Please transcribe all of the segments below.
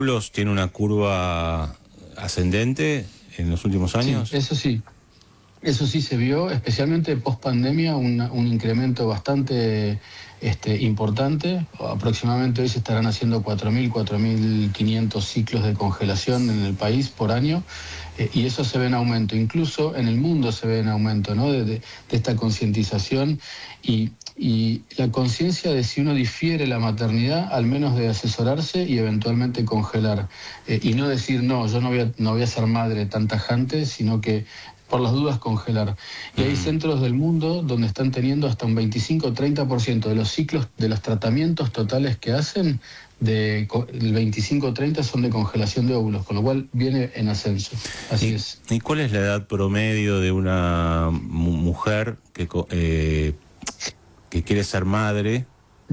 tiene una curva ascendente en los últimos años. Sí. Eso sí se vio, especialmente post pandemia, un incremento bastante importante. Aproximadamente hoy se estarán haciendo 4.500 ciclos de congelación en el país por año, y eso se ve en aumento. Incluso en el mundo se ve en aumento, ¿no? de esta concientización y la conciencia de si uno difiere la maternidad, al menos de asesorarse y eventualmente congelar. Y no decir, no, yo no voy a ser madre tan tajante, sino que por las dudas congelar. Y hay centros del mundo donde están teniendo hasta un 25 o 30% de los ciclos, de los tratamientos totales que hacen, el 25 o 30 son de congelación de óvulos, con lo cual viene en ascenso. Así es. ¿Y cuál es la edad promedio de una mujer que quiere ser madre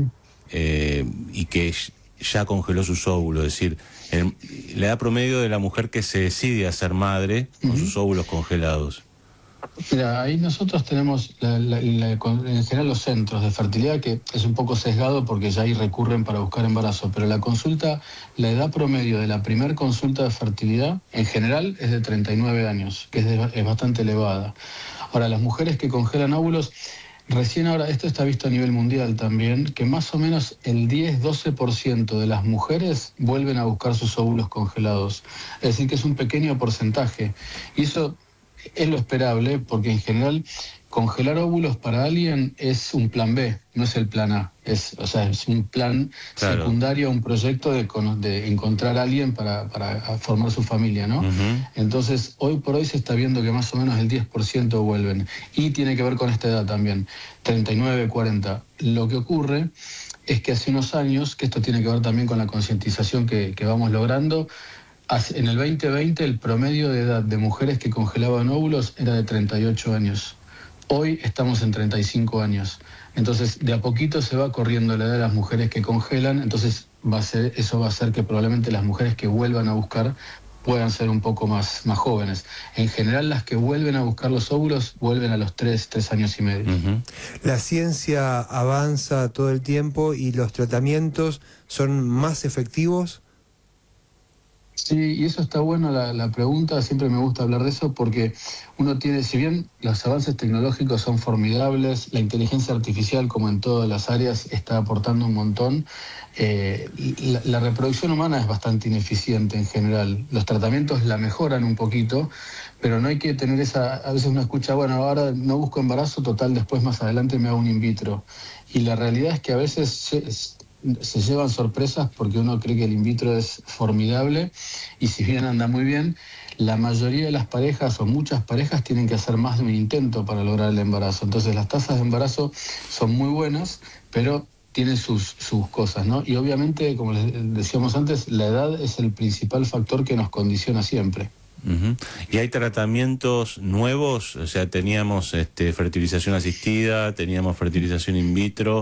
y que ya congeló sus óvulos? Es decir, la edad promedio de la mujer que se decide a ser madre con sus óvulos congelados. Mira, ahí nosotros tenemos en general los centros de fertilidad, que es un poco sesgado porque ya ahí recurren para buscar embarazo, pero la consulta, la edad promedio de la primer consulta de fertilidad en general es de 39 años, que es bastante elevada. Ahora, las mujeres que congelan óvulos, recién ahora, esto está visto a nivel mundial también, que más o menos el 10-12% de las mujeres vuelven a buscar sus óvulos congelados. Es decir, que es un pequeño porcentaje. Y eso es lo esperable, porque en general congelar óvulos para alguien es un plan B, no es el plan A. Es un plan secundario a un proyecto de encontrar a alguien para formar su familia, ¿no? Entonces, hoy por hoy se está viendo que más o menos el 10% vuelven. Y tiene que ver con esta edad también, 39, 40. Lo que ocurre es que hace unos años, que esto tiene que ver también con la concientización que vamos logrando, en el 2020 el promedio de edad de mujeres que congelaban óvulos era de 38 años. Hoy estamos en 35 años. Entonces, de a poquito se va corriendo la edad de las mujeres que congelan, entonces eso va a hacer que probablemente las mujeres que vuelvan a buscar puedan ser un poco más jóvenes. En general, las que vuelven a buscar los óvulos vuelven a los 3 años y medio. La ciencia avanza todo el tiempo y los tratamientos son más efectivos. Sí, y eso está bueno la pregunta, siempre me gusta hablar de eso porque uno tiene, si bien los avances tecnológicos son formidables, la inteligencia artificial, como en todas las áreas, está aportando un montón, la reproducción humana es bastante ineficiente en general. Los tratamientos la mejoran un poquito, pero no hay que tener a veces uno escucha, bueno, ahora no busco embarazo, total, después más adelante me hago un in vitro. Y la realidad es que a veces se llevan sorpresas porque uno cree que el in vitro es formidable y si bien anda muy bien, la mayoría de las parejas o muchas parejas tienen que hacer más de un intento para lograr el embarazo. Entonces las tasas de embarazo son muy buenas, pero tienen sus cosas, ¿no? Y obviamente, como les decíamos antes, la edad es el principal factor que nos condiciona siempre. ¿Y hay tratamientos nuevos? O sea, teníamos fertilización asistida, teníamos fertilización in vitro,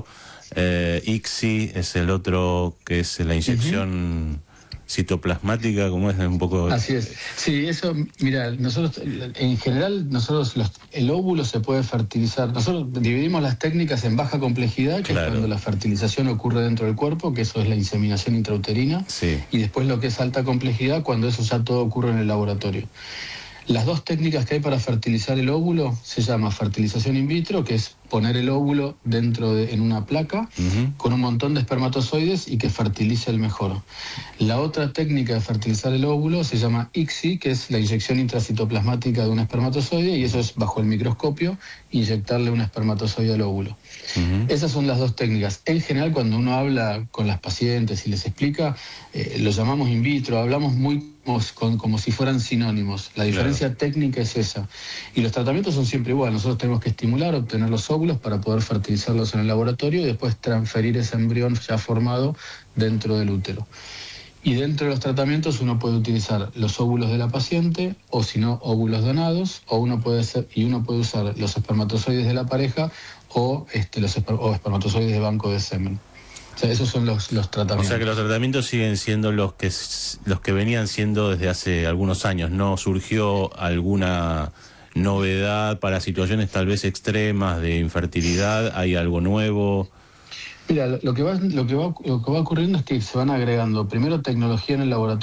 ICSI es el otro, que es la inyección citoplasmática, como es un poco... Así es. Sí, eso, mira, nosotros, en general, el óvulo se puede fertilizar. Nosotros dividimos las técnicas en baja complejidad, que es cuando la fertilización ocurre dentro del cuerpo, que eso es la inseminación intrauterina, y después lo que es alta complejidad, cuando eso ya todo ocurre en el laboratorio. Las dos técnicas que hay para fertilizar el óvulo se llama fertilización in vitro, que es poner el óvulo en una placa con un montón de espermatozoides y que fertilice el mejor. La otra técnica de fertilizar el óvulo se llama ICSI, que es la inyección intracitoplasmática de un espermatozoide, y eso es bajo el microscopio, inyectarle un espermatozoide al óvulo. Esas son las dos técnicas. En general, cuando uno habla con las pacientes y les explica, lo llamamos in vitro, hablamos como si fueran sinónimos. La diferencia técnica es esa. Y los tratamientos son siempre igual. Nosotros tenemos que estimular, obtener los óvulos para poder fertilizarlos en el laboratorio y después transferir ese embrión ya formado dentro del útero. Y dentro de los tratamientos uno puede utilizar los óvulos de la paciente, o si no, óvulos donados, o uno puede usar los espermatozoides de la pareja o espermatozoides de banco de semen. O sea, esos son los tratamientos. O sea que los tratamientos siguen siendo los que venían siendo desde hace algunos años. ¿No surgió alguna novedad para situaciones tal vez extremas de infertilidad? ¿Hay algo nuevo? Mira, lo que va ocurriendo es que se van agregando primero tecnología en el laboratorio.